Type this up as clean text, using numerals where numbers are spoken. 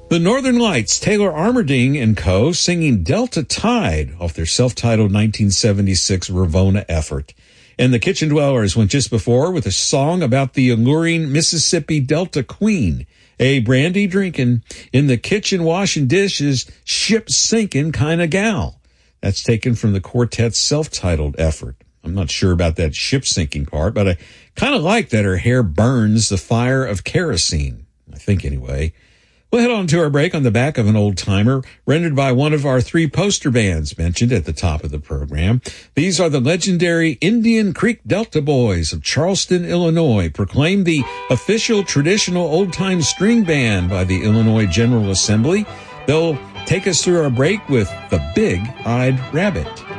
The Northern Lights, Taylor Armerding and co. singing Delta Tide off their self-titled 1976 Ravona effort. And the Kitchen Dwellers went just before with a song about the alluring Mississippi Delta Queen, a brandy drinking, in the kitchen washing dishes, ship sinking kind of gal. That's taken from the quartet's self-titled effort. I'm not sure about that ship sinking part, but I kind of like that her hair burns the fire of kerosene. I think anyway. We'll head on to our break on the back of an old timer rendered by one of our three poster bands mentioned at the top of the program. These are the legendary Indian Creek Delta Boys of Charleston, Illinois, proclaimed the official traditional old-time string band by the Illinois General Assembly. They'll take us through our break with The Big-Eyed Rabbit.